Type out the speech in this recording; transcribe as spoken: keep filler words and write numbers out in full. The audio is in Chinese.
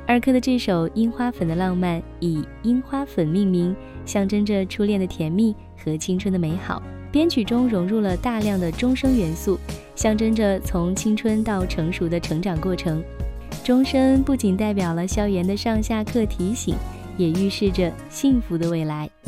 二珂的这首《樱花粉的浪漫》以樱花粉命名，象征着初恋的甜蜜和青春的美好。编曲中融入了大量的钟声元素，象征着从青春到成熟的成长过程。钟声不仅代表了校园的上下课提醒，也预示着幸福的未来。